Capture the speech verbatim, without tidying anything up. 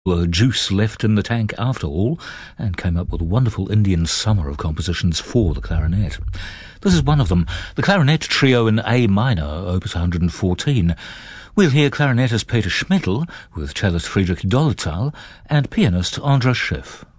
Uh, juice left in the tank after all, and came up with a wonderful Indian summer of compositions for the clarinet. This is one of them, the Clarinet Trio in A minor, opus one hundred fourteen. We'll hear clarinetist Peter Schmittel with cellist Friedrich Dolzal and pianist Andras Schiff.